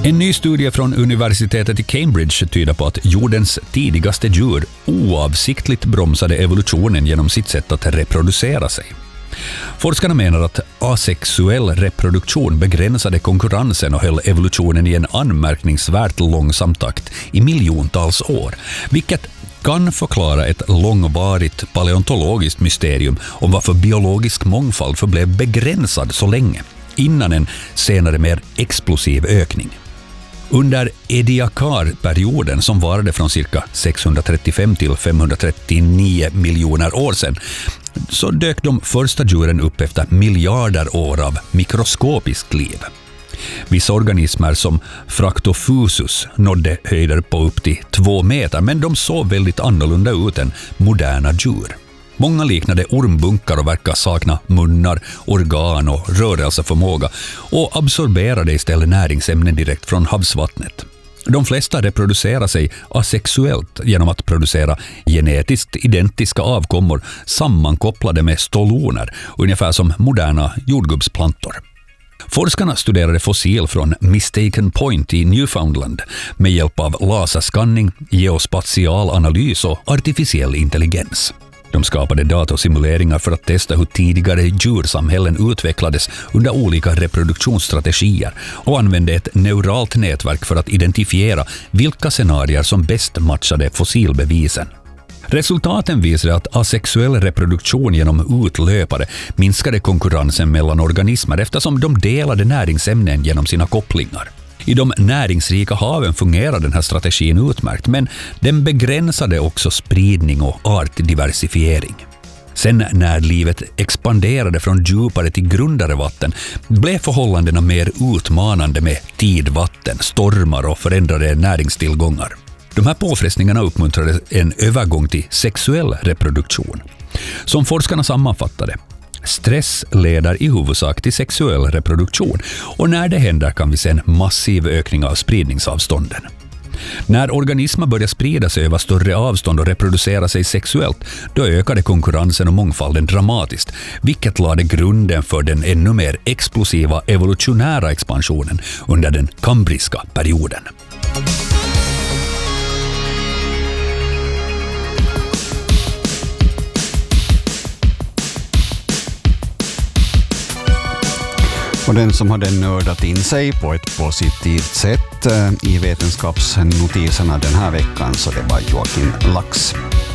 En ny studie från universitetet i Cambridge tyder på att jordens tidigaste djur oavsiktligt bromsade evolutionen genom sitt sätt att reproducera sig. Forskarna menar att asexuell reproduktion begränsade konkurrensen och höll evolutionen i en anmärkningsvärt långsam takt i miljontals år, vilket kan förklara ett långvarigt paleontologiskt mysterium om varför biologisk mångfald förblev begränsad så länge, innan en senare mer explosiv ökning. Under Ediacar-perioden som varade från cirka 635 till 539 miljoner år sedan så dök de första djuren upp efter miljarder år av mikroskopiskt liv. Vissa organismer som Fractophusus nådde höjder på upp till 2 meter, men de såg väldigt annorlunda ut än moderna djur. Många liknade ormbunkar och verkar sakna munnar, organ och rörelseförmåga och absorberade istället näringsämnen direkt från havsvattnet. De flesta reproducerar sig asexuellt genom att producera genetiskt identiska avkommor sammankopplade med stoloner, ungefär som moderna jordgubbsplantor. Forskarna studerade fossil från Mistaken Point i Newfoundland med hjälp av laserskanning, geospatial analys och artificiell intelligens. De skapade datasimuleringar för att testa hur tidigare djursamhällen utvecklades under olika reproduktionsstrategier och använde ett neuralt nätverk för att identifiera vilka scenarier som bäst matchade fossilbevisen. Resultaten visade att asexuell reproduktion genom utlöpare minskade konkurrensen mellan organismer eftersom de delade näringsämnen genom sina kopplingar. I de näringsrika haven fungerar den här strategin utmärkt, men den begränsade också spridning och artdiversifiering. Sen när livet expanderade från djupare till grundare vatten blev förhållandena mer utmanande med tidvatten, stormar och förändrade näringstillgångar. De här påfrestningarna uppmuntrade en övergång till sexuell reproduktion. Som forskarna sammanfattade: stress leder i huvudsak till sexuell reproduktion och när det händer kan vi se en massiv ökning av spridningsavstånden. När organismer börjar sprida sig över större avstånd och reproducera sig sexuellt, då ökade konkurrensen och mångfalden dramatiskt, vilket lade grunden för den ännu mer explosiva evolutionära expansionen under den kambriska perioden. Och den som hade nördat in sig på ett positivt sätt i vetenskapsnotiserna den här veckan, så det var Joakim Lax.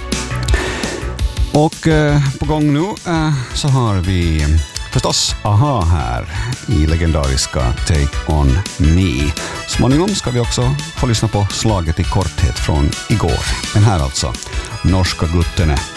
Och på gång nu så har vi förstås AHA här i legendariska Take On Me. Småningom ska vi också få lyssna på slaget i korthet från igår. Men här alltså, Norska Guttene.